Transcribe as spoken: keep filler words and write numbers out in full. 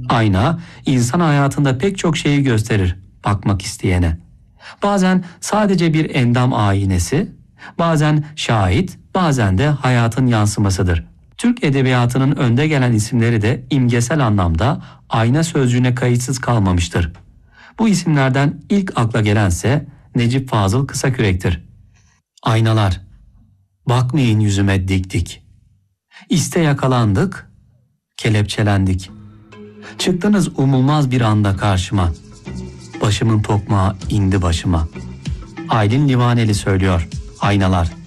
Ayna, insan hayatında pek çok şeyi gösterir bakmak isteyene. Bazen sadece bir endam aynesi, bazen şahit, bazen de hayatın yansımasıdır. Türk edebiyatının önde gelen isimleri de imgesel anlamda ayna sözcüğüne kayıtsız kalmamıştır. Bu isimlerden ilk akla gelense Necip Fazıl Kısakürek'tir. Aynalar, bakmayın yüzüme dik dik. İste yakalandık, kelepçelendik. Çıktınız umulmaz bir anda karşıma. Başımın tokmağı indi başıma. Aylin Livaneli söylüyor. Aynalar.